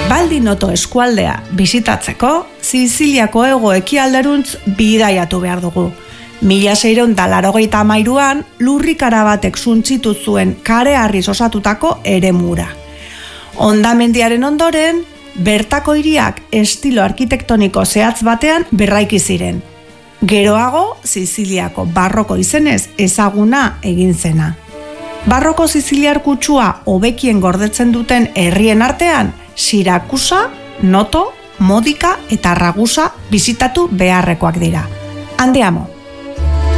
Baldinoto eskualdea bisitatzeko, Siziliako hego ekialderuntz bidaiatu behar dugu. 1683an lurrikara batek suntsitu zuen kareharriz osatutako eremura. Hondamendiaren ondoren, bertako hiriak estilo arkitektoniko zehatz batean berraiki ziren. Geroago, Siziliako barroko izenez ezaguna egin zena. Barroko siziliar kutsua hobekien gordetzen duten herrien artean, Sirakusa, Noto, Modica eta Ragusa bisitatu beharrekoak dira. Andiamo!